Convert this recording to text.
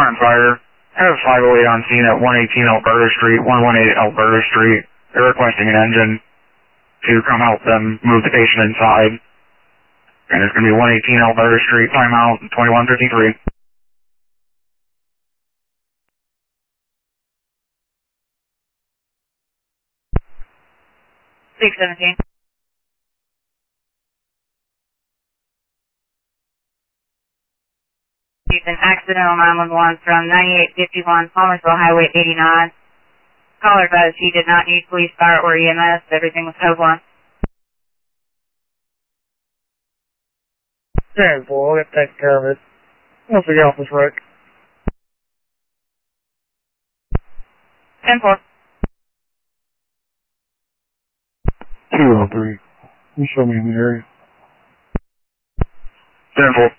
on fire. Have 508 on scene at 118 Alberta Street, 118 Alberta Street. They're requesting an engine to come help them move the patient inside. And it's going to be 118 Alberta Street, timeout 2153. 617. An accidental 911 from 9851 Palmersville Highway 89. Caller advised he did not need police, fire, or EMS. Everything was code 1. 10-4, I'll get taken care of it. Once we get off this wreck. 10-4. 203. You show me in the area. 10-4.